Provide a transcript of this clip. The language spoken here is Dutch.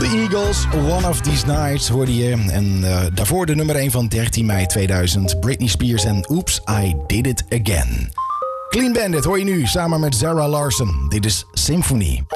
Eagles, One of These Nights hoorde je. En daarvoor de nummer 1 van 13 mei 2000. Britney Spears en Oops, I Did It Again. Clean Bandit hoor je nu samen met Zara Larsson. Dit is Symphony.